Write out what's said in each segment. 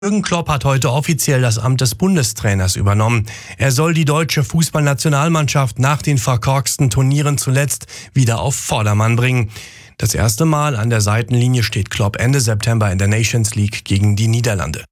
Jürgen Klopp hat heute offiziell das Amt des Bundestrainers übernommen. Er soll die deutsche Fußballnationalmannschaft nach den verkorksten Turnieren zuletzt wieder auf Vordermann bringen. Das erste Mal an der Seitenlinie steht Klopp Ende September in der Nations League gegen die Niederlande.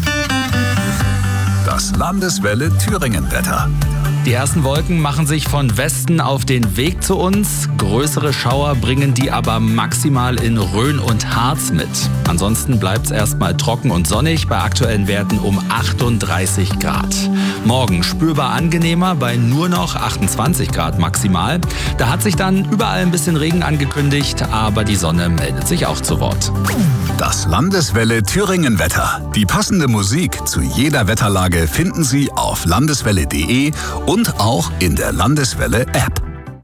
Das Landeswelle Thüringen-Wetter. Die ersten Wolken machen sich von Westen auf den Weg zu uns. Größere Schauer bringen die aber maximal in Rhön und Harz mit. Ansonsten bleibt es erstmal trocken und sonnig bei aktuellen Werten um 38 Grad. Morgen spürbar angenehmer bei nur noch 28 Grad maximal. Da hat sich dann überall ein bisschen Regen angekündigt, aber die Sonne meldet sich auch zu Wort. Das Landeswelle Thüringen-Wetter. Die passende Musik zu jeder Wetterlage finden Sie auf landeswelle.de und auch in der Landeswelle-App.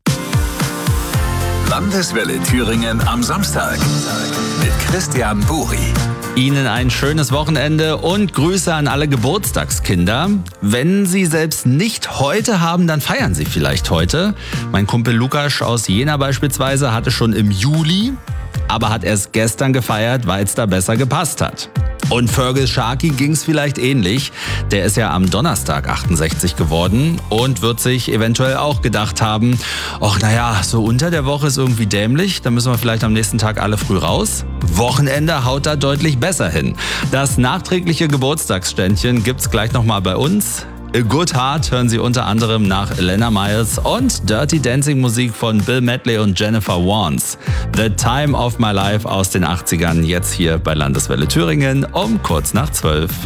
Landeswelle Thüringen am Samstag mit Christian Buri. Ihnen ein schönes Wochenende und Grüße an alle Geburtstagskinder. Wenn Sie selbst nicht heute haben, dann feiern Sie vielleicht heute. Mein Kumpel Lukas aus Jena beispielsweise hatte schon im Juli, aber hat erst gestern gefeiert, weil es da besser gepasst hat. Und Fergal Sharkey ging's vielleicht ähnlich. Der ist ja am Donnerstag 68 geworden und wird sich eventuell auch gedacht haben, ach naja, so unter der Woche ist irgendwie dämlich, dann müssen wir vielleicht am nächsten Tag alle früh raus. Wochenende haut da deutlich besser hin. Das nachträgliche Geburtstagsständchen gibt's gleich nochmal bei uns. A Good Heart hören Sie unter anderem nach Elena Miles und Dirty Dancing Musik von Bill Medley und Jennifer Warnes. The Time of My Life aus den 80ern, jetzt hier bei Landeswelle Thüringen um kurz nach 12.